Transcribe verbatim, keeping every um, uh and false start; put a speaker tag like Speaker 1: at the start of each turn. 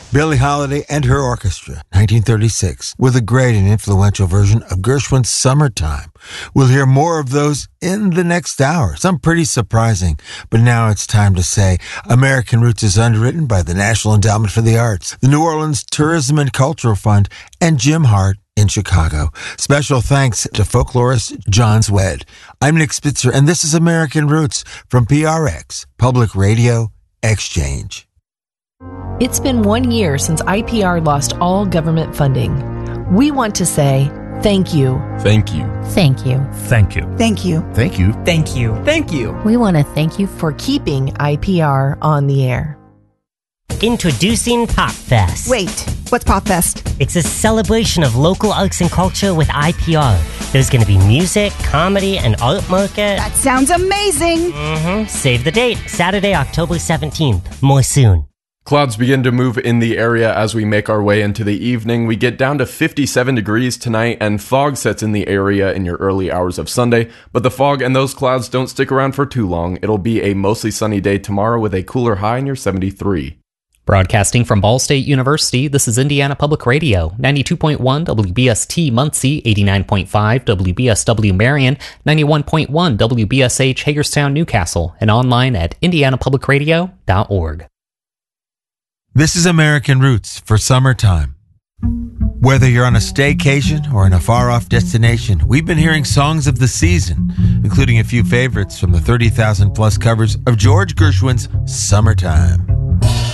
Speaker 1: Billie Holiday and her orchestra, nineteen thirty-six, with a great and influential version of Gershwin's Summertime. We'll hear more of those in the next hour, some pretty surprising. But now it's time to say American Roots is underwritten by the National Endowment for the Arts, the New Orleans Tourism and Cultural Fund, and Jim Hart in Chicago. Special thanks to folklorist John Swed. I'm Nick Spitzer, and this is American Roots from P R X, Public Radio Exchange.
Speaker 2: It's been one year since I P R lost all government funding. We want to say thank you.
Speaker 3: Thank you.
Speaker 4: Thank you.
Speaker 5: Thank you.
Speaker 6: Thank you.
Speaker 5: Thank you.
Speaker 7: Thank you.
Speaker 6: Thank you.
Speaker 4: We want to thank you
Speaker 2: For keeping I P R on the air.
Speaker 8: Introducing Pop Fest.
Speaker 6: Wait, what's Pop Fest?
Speaker 8: It's a celebration of local arts and culture with I P R. There's going to be music, comedy, and art market.
Speaker 6: That sounds amazing.
Speaker 8: Mm-hmm. Save the date, Saturday, October seventeenth. More soon.
Speaker 3: Clouds begin to move in the area as we make our way into the evening. We get down to fifty-seven degrees tonight, and fog sets in the area in your early hours of Sunday. But the fog and those clouds don't stick around for too long. It'll be a mostly sunny day tomorrow with a cooler high near seventy-three.
Speaker 9: Broadcasting from Ball State University, this is Indiana Public Radio, ninety-two point one W B S T Muncie, eighty-nine point five W B S W Marion, ninety-one point one W B S H Hagerstown Newcastle, and online at indiana public radio dot org.
Speaker 1: This is American Roots for Summertime. Whether you're on a staycation or in a far-off destination, we've been hearing songs of the season, including a few favorites from the thirty thousand plus covers of George Gershwin's Summertime.